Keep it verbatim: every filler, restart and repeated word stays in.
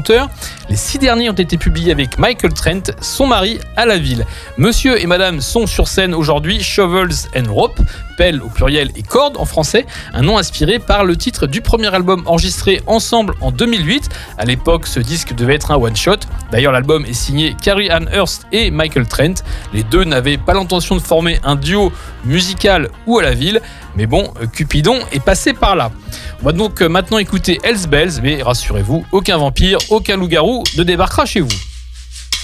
auteurs. Les six derniers ont été publiés avec Michael Trent, son mari, à la ville. Monsieur et madame sont sur scène aujourd'hui, Shovels and Rope, pelle au pluriel et corde en français, un nom inspiré par le titre du premier album enregistré ensemble en deux mille huit. À l'époque, ce disque devait être un one-shot. D'ailleurs, l'album est signé Carrie Ann Hearst et Michael Trent. Les deux n'avaient pas l'intention de former un duo musical ou à la ville, mais bon, Cupidon est passé par là. On va donc maintenant écouter Hells Bells, mais rassurez-vous, aucun vampire, aucun loup-garou ne débarquera chez vous.